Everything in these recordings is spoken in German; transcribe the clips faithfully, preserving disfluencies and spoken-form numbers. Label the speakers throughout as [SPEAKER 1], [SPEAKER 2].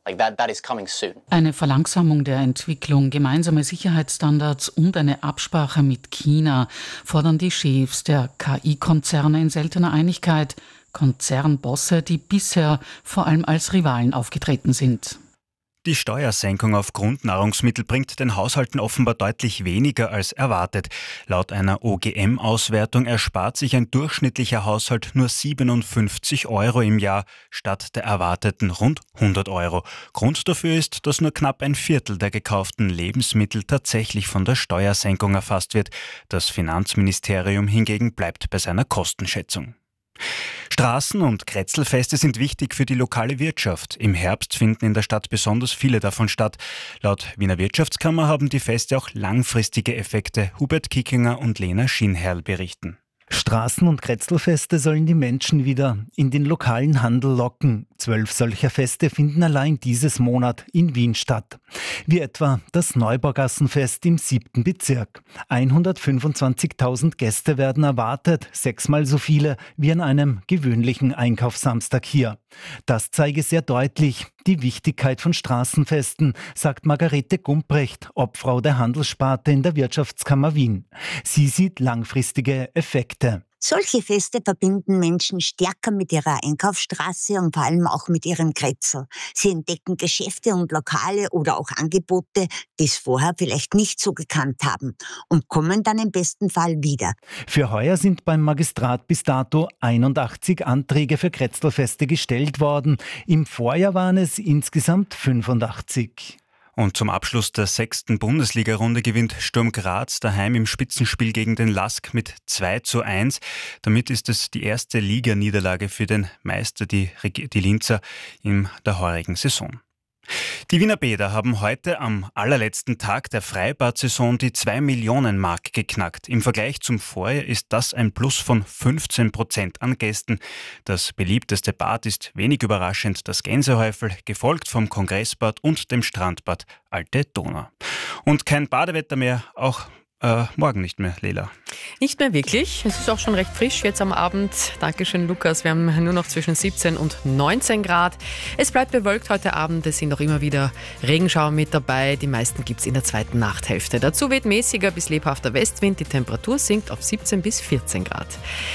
[SPEAKER 1] Like that, that is coming soon.
[SPEAKER 2] Eine Verlangsamung der Entwicklung, gemeinsame Sicherheitsstandards und eine Absprache mit China fordern die Chefs der K I-Konzerne in seltener Einigkeit. Konzernbosse, die bisher vor allem als Rivalen aufgetreten sind.
[SPEAKER 3] Die Steuersenkung auf Grundnahrungsmittel bringt den Haushalten offenbar deutlich weniger als erwartet. Laut einer O G M-Auswertung erspart sich ein durchschnittlicher Haushalt nur siebenundfünfzig Euro im Jahr statt der erwarteten rund hundert Euro. Grund dafür ist, dass nur knapp ein Viertel der gekauften Lebensmittel tatsächlich von der Steuersenkung erfasst wird. Das Finanzministerium hingegen bleibt bei seiner Kostenschätzung. Straßen- und Kretzelfeste sind wichtig für die lokale Wirtschaft. Im Herbst finden in der Stadt besonders viele davon statt. Laut Wiener Wirtschaftskammer haben die Feste auch langfristige Effekte. Hubert Kickinger und Lena Schienherrl berichten.
[SPEAKER 4] Straßen- und Kretzelfeste sollen die Menschen wieder in den lokalen Handel locken. Zwölf solcher Feste finden allein dieses Monat in Wien statt. Wie etwa das Neubaugassenfest im siebten Bezirk. hundertfünfundzwanzigtausend Gäste werden erwartet, sechsmal so viele wie an einem gewöhnlichen Einkaufssamstag hier. Das zeige sehr deutlich die Wichtigkeit von Straßenfesten, sagt Margarete Gumprecht, Obfrau der Handelssparte in der Wirtschaftskammer Wien. Sie sieht langfristige Effekte.
[SPEAKER 5] Solche Feste verbinden Menschen stärker mit ihrer Einkaufsstraße und vor allem auch mit ihrem Kretzel. Sie entdecken Geschäfte und Lokale oder auch Angebote, die es vorher vielleicht nicht so gekannt haben und kommen dann im besten Fall wieder.
[SPEAKER 4] Für heuer sind beim Magistrat bis dato einundachtzig Anträge für Kretzelfeste gestellt worden. Im Vorjahr waren es insgesamt fünfundachtzig.
[SPEAKER 3] Und zum Abschluss der sechsten Bundesliga-Runde gewinnt Sturm Graz daheim im Spitzenspiel gegen den Lask mit zwei zu eins. Damit ist es die erste Liganiederlage für den Meister, die, die Linzer, in der heurigen Saison. Die Wiener Bäder haben heute am allerletzten Tag der Freibad-Saison die zwei Millionen Mark geknackt. Im Vergleich zum Vorjahr ist das ein Plus von fünfzehn Prozent an Gästen. Das beliebteste Bad ist wenig überraschend das Gänsehäufel, gefolgt vom Kongressbad und dem Strandbad Alte Donau. Und kein Badewetter mehr, auch äh, morgen nicht mehr, Lela.
[SPEAKER 6] Nicht mehr wirklich. Es ist auch schon recht frisch jetzt am Abend. Dankeschön, Lukas. Wir haben nur noch zwischen siebzehn und neunzehn Grad. Es bleibt bewölkt heute Abend. Es sind auch immer wieder Regenschauer mit dabei. Die meisten gibt es in der zweiten Nachthälfte. Dazu weht mäßiger bis lebhafter Westwind. Die Temperatur sinkt auf siebzehn bis vierzehn Grad.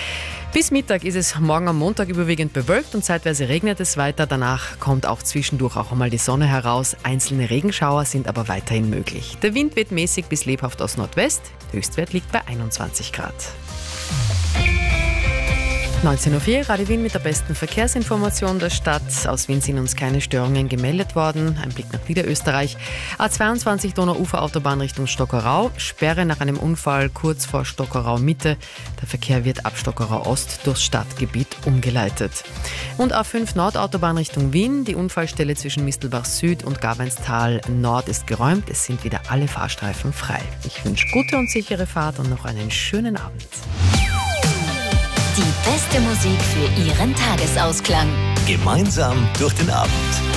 [SPEAKER 6] Bis Mittag ist es morgen am Montag überwiegend bewölkt und zeitweise regnet es weiter. Danach kommt auch zwischendurch auch einmal die Sonne heraus. Einzelne Regenschauer sind aber weiterhin möglich. Der Wind weht mäßig bis lebhaft aus Nordwest. Der Höchstwert liegt bei einundzwanzig Grad. neunzehn Uhr vier, Radio Wien mit der besten Verkehrsinformation der Stadt. Aus Wien sind uns keine Störungen gemeldet worden. Ein Blick nach Niederösterreich. A zweiundzwanzig Donauuferautobahn Richtung Stockerau. Sperre nach einem Unfall kurz vor Stockerau Mitte. Der Verkehr wird ab Stockerau Ost durchs Stadtgebiet umgeleitet. Und A fünf Nordautobahn Richtung Wien. Die Unfallstelle zwischen Mistelbach Süd und Gabeinstal Nord ist geräumt. Es sind wieder alle Fahrstreifen frei. Ich wünsche gute und sichere Fahrt und noch einen schönen Abend.
[SPEAKER 7] Die beste Musik für Ihren Tagesausklang.
[SPEAKER 8] Gemeinsam durch den Abend.